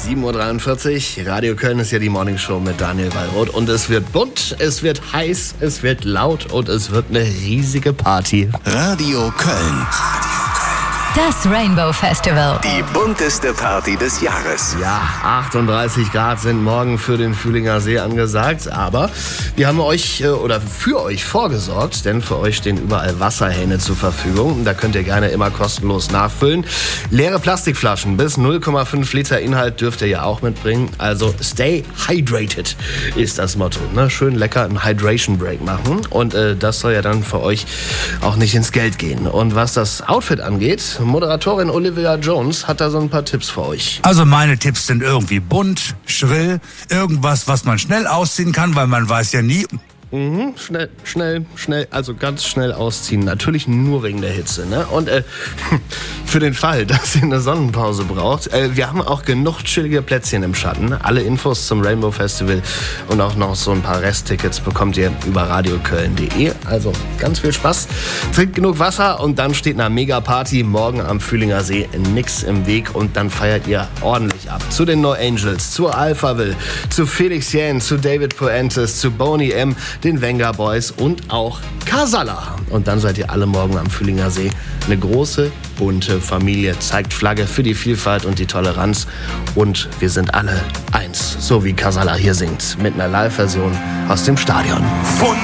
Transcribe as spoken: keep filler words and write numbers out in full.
sieben Uhr dreiundvierzig, Radio Köln ist ja die Morningshow mit Daniel Wallroth und es wird bunt, es wird heiß, es wird laut und es wird eine riesige Party. Radio Köln. Das Rainbow Festival. Die bunteste Party des Jahres. Ja, achtunddreißig Grad sind morgen für den Fühlinger See angesagt, aber wir haben euch äh, oder für euch vorgesorgt, denn für euch stehen überall Wasserhähne zur Verfügung. Da könnt ihr gerne immer kostenlos nachfüllen. Leere Plastikflaschen bis null Komma fünf Liter Inhalt dürft ihr ja auch mitbringen. Also stay hydrated ist das Motto. Ne? Schön lecker einen Hydration Break machen und äh, das soll ja dann für euch auch nicht ins Geld gehen. Und was das Outfit angeht, Moderatorin Olivia Jones hat da so ein paar Tipps für euch. Also meine Tipps sind irgendwie bunt, schrill, irgendwas, was man schnell ausziehen kann, weil man weiß ja nie. Mhm, schnell, schnell, schnell, also ganz schnell ausziehen. Natürlich nur wegen der Hitze, ne? Und äh, für den Fall, dass ihr eine Sonnenpause braucht, äh, wir haben auch genug chillige Plätzchen im Schatten. Alle Infos zum Rainbow Festival und auch noch so ein paar Resttickets bekommt ihr über radioköln punkt de. Also ganz viel Spaß. Trinkt genug Wasser und dann steht eine Mega-Party morgen am Fühlinger See nix im Weg und dann feiert ihr ordentlich ab. Zu den No Angels, zu Alphaville, zu Felix Jähn, zu David Puentes, zu Boney M., den Venga Boys und auch Casala. Und dann seid ihr alle morgen am Fühlinger See. Eine große, bunte Familie, zeigt Flagge für die Vielfalt und die Toleranz. Und wir sind alle eins, so wie Casala hier singt, mit einer Live-Version aus dem Stadion.